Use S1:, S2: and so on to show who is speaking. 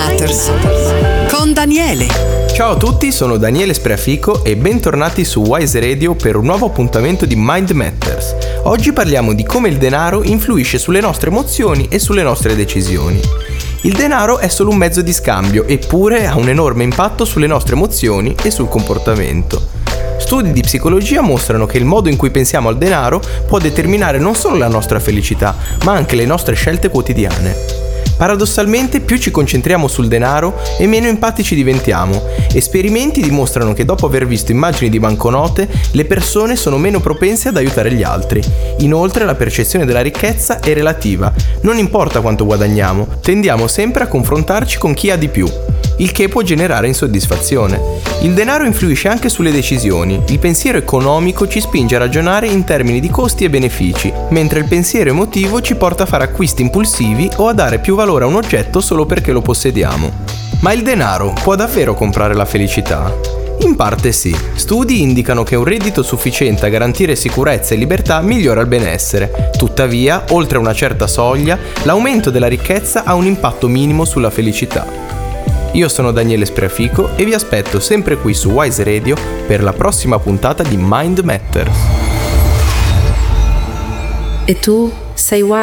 S1: Matters con Daniele.
S2: Ciao a tutti, sono Daniele Spreafico e bentornati su Wise Radio per un nuovo appuntamento di Mind Matters. Oggi parliamo di come il denaro influisce sulle nostre emozioni e sulle nostre decisioni. Il denaro è solo un mezzo di scambio, eppure ha un enorme impatto sulle nostre emozioni e sul comportamento. Studi di psicologia mostrano che il modo in cui pensiamo al denaro può determinare non solo la nostra felicità, ma anche le nostre scelte quotidiane. Paradossalmente, più ci concentriamo sul denaro e meno empatici diventiamo. Esperimenti dimostrano che dopo aver visto immagini di banconote, le persone sono meno propense ad aiutare gli altri. Inoltre, la percezione della ricchezza è relativa. Non importa quanto guadagniamo, tendiamo sempre a confrontarci con chi ha di più, il che può generare insoddisfazione. Il denaro influisce anche sulle decisioni. Il pensiero economico ci spinge a ragionare in termini di costi e benefici, mentre il pensiero emotivo ci porta a fare acquisti impulsivi o a dare più valore a un oggetto solo perché lo possediamo. Ma il denaro può davvero comprare la felicità? In parte sì. Studi indicano che un reddito sufficiente a garantire sicurezza e libertà migliora il benessere. Tuttavia, oltre una certa soglia, l'aumento della ricchezza ha un impatto minimo sulla felicità. Io sono Daniele Spreafico e vi aspetto sempre qui su Wise Radio per la prossima puntata di Mind Matters.
S1: E tu sei Wise?